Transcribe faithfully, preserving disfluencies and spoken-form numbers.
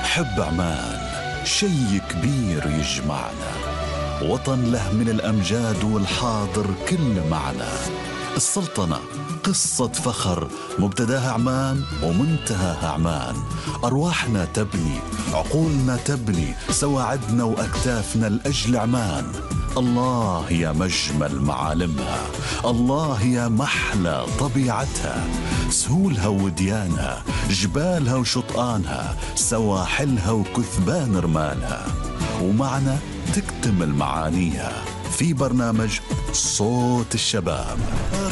حب عمان شي كبير يجمعنا، وطن له من الأمجاد والحاضر كل معنى. السلطنة قصة فخر مبتداها عمان ومنتهاها عمان. أرواحنا تبني، عقولنا تبني، سواعدنا وأكتافنا لأجل عمان. الله يا مجمل معالمها، الله يا محلى طبيعتها، سهولها وديانها، جبالها وشطآنها، سواحلها وكثبان رمالها. ومعنا تكتمل معانيها في برنامج صوت الشباب.